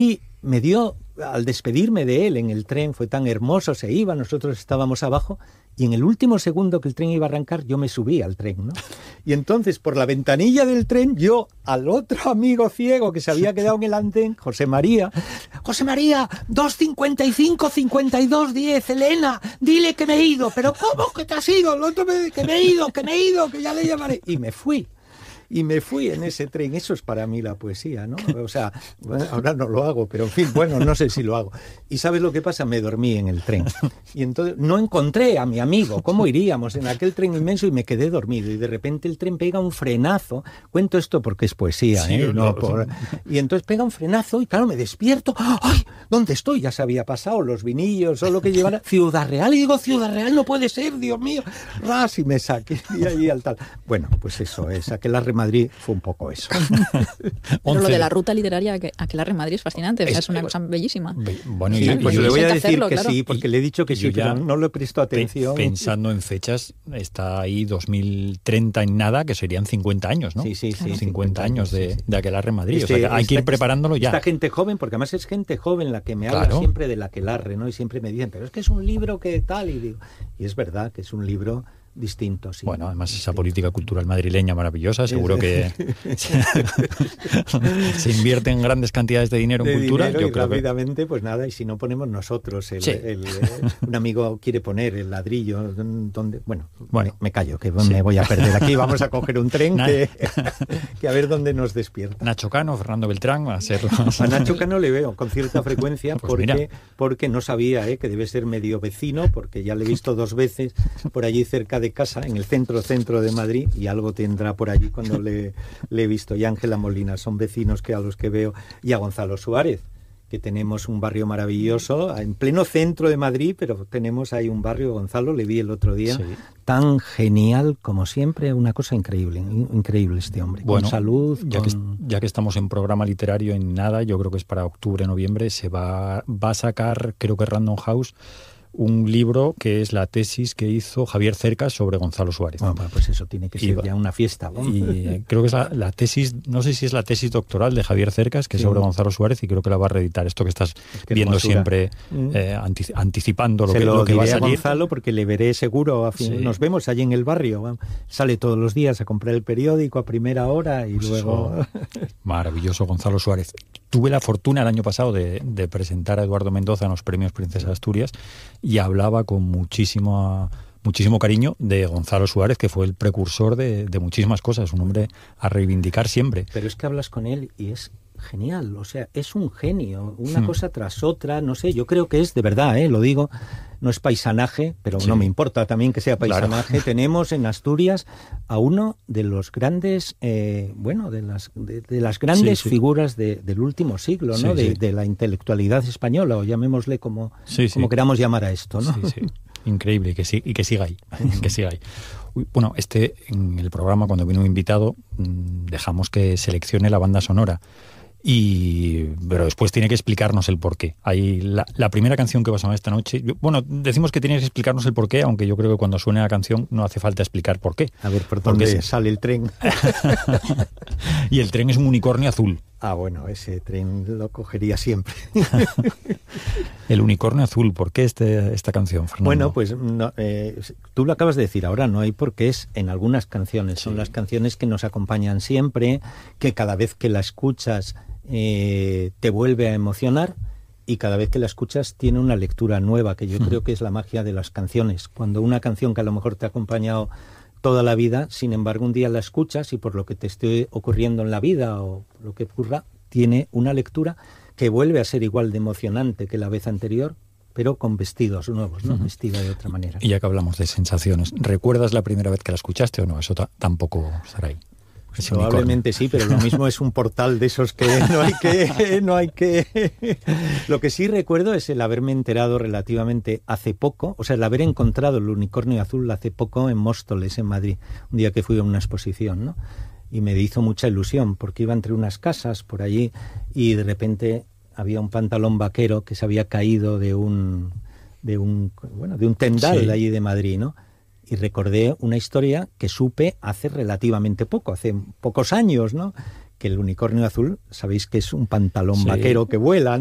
Y me dio, al despedirme de él en el tren, fue tan hermoso, se iba, nosotros estábamos abajo, y en el último segundo que el tren iba a arrancar, yo me subí al tren, ¿no? Y entonces, por la ventanilla del tren, yo al otro amigo ciego que se había quedado en el andén, José María, 2:55, 52:10, Elena, dile que me he ido. Pero ¿cómo que te has ido? El otro que me he ido, que ya le llamaré. Y me fui en ese tren. Eso es para mí la poesía, ¿no? O sea, bueno, ahora no lo hago, pero en fin, bueno, no sé si lo hago. ¿Y sabes lo que pasa? Me dormí en el tren. Y entonces no encontré a mi amigo. ¿Cómo iríamos en aquel tren inmenso? Y me quedé dormido. Y de repente el tren pega un frenazo. Cuento esto porque es poesía, sí, ¿eh? No, Y entonces pega un frenazo y claro, me despierto. ¡Ay! ¿Dónde estoy? Ya se había pasado los vinillos o lo que llevara. Ciudad Real. Y digo, Ciudad Real no puede ser, Dios mío. Ras, y me saqué de allí al tal. Bueno, pues eso es. Aquelarre Madrid fue un poco eso. Pero lo de la ruta literaria Aquelarre Madrid es fascinante. Es una cosa bellísima. Bueno, sí, pues le voy a decir hacerlo, que claro. Sí, porque le he dicho que sí, pero no le he prestado atención. Pensando en fechas, está ahí 2030 en nada, que serían 50 años, ¿no? Sí. 50 años de Aquelarre Madrid. Este, o sea, que hay que ir preparándolo ya. Esta gente joven, porque además es gente joven la que me habla siempre del Aquelarre, ¿no? Y siempre me dicen, pero es que es un libro que tal, y digo, y es verdad que es un libro distinto, sí. Bueno, además esa política cultural madrileña maravillosa, seguro que se invierten grandes cantidades de dinero en cultura. Dinero, yo y creo rápidamente, pues nada, y si no ponemos nosotros, un amigo quiere poner el ladrillo, donde, bueno, me callo, que me voy a perder aquí, vamos a coger un tren que a ver dónde nos despierta. Nacho Cano, Fernando Beltrán, va a ser... A Nacho Cano le veo con cierta frecuencia, pues porque no sabía que debe ser medio vecino, porque ya le he visto 2 veces por allí cerca de casa, en el centro de Madrid, y algo tendrá por allí cuando le he visto. Y Ángela Molina son vecinos a los que veo, y a Gonzalo Suárez, que tenemos un barrio maravilloso en pleno centro de Madrid, pero tenemos ahí un barrio, Gonzalo, le vi el otro día, tan genial como siempre, una cosa increíble este hombre, bueno, con salud. Ya que estamos en programa literario, en nada, yo creo que es para octubre, noviembre, se va a sacar, creo que Random House, un libro que es la tesis que hizo Javier Cercas sobre Gonzalo Suárez. Bueno, pues eso tiene que ser ya una fiesta. Y creo que es la tesis, no sé si es la tesis doctoral de Javier Cercas, que es sobre Gonzalo Suárez, y creo que la va a reeditar. Esto que estás viendo siempre, anticipando lo que va a salir. A Gonzalo, porque le veré seguro. Nos vemos allí en el barrio. Sale todos los días a comprar el periódico a primera hora y pues luego... Maravilloso Gonzalo Suárez. Tuve la fortuna el año pasado de presentar a Eduardo Mendoza en los premios Princesa de Asturias, y hablaba con muchísimo cariño de Gonzalo Suárez, que fue el precursor de muchísimas cosas, un hombre a reivindicar siempre. Pero es que hablas con él y es genial, o sea, es un genio, una cosa tras otra, no sé, yo creo que es de verdad, lo digo, no es paisanaje, pero no me importa también que sea paisanaje. Claro. Tenemos en Asturias a uno de los grandes, de las grandes figuras del último siglo, ¿no? De la intelectualidad española, o llamémosle como queramos llamar a esto, ¿no? Sí. Increíble, y que siga ahí, que siga ahí. Bueno, en el programa, cuando vino un invitado, dejamos que seleccione la banda sonora. Pero después tiene que explicarnos el porqué. Hay la primera canción que va a sonar esta noche. Decimos que tiene que explicarnos el porqué, aunque yo creo que cuando suene la canción no hace falta explicar por qué. A ver, ¿por dónde sale el tren? Y el tren es un unicornio azul. Ah, bueno, ese tren lo cogería siempre. El unicornio azul, ¿por qué esta canción, Fernando? Bueno, pues tú lo acabas de decir ahora, no hay por qué es en algunas canciones. Son las canciones que nos acompañan siempre, que cada vez que la escuchas te vuelve a emocionar, y cada vez que la escuchas tiene una lectura nueva, que yo creo que es la magia de las canciones. Cuando una canción que a lo mejor te ha acompañado toda la vida, sin embargo un día la escuchas y por lo que te esté ocurriendo en la vida o lo que ocurra, tiene una lectura que vuelve a ser igual de emocionante que la vez anterior, pero con vestidos nuevos, ¿no? Vestida de otra manera. Y ya que hablamos de sensaciones, ¿recuerdas la primera vez que la escuchaste o no? Eso tampoco estará ahí. Pues probablemente sí, pero lo mismo es un portal de esos que no hay que... Lo que sí recuerdo es el haberme enterado relativamente hace poco, o sea, el haber encontrado el unicornio azul hace poco en Móstoles, en Madrid, un día que fui a una exposición, ¿no? Y me hizo mucha ilusión, porque iba entre unas casas por allí y de repente había un pantalón vaquero que se había caído de un tendal de allí de Madrid, ¿no? Y recordé una historia que supe hace relativamente poco, hace pocos años, ¿no? que el unicornio azul, sabéis que es un pantalón vaquero que vuela,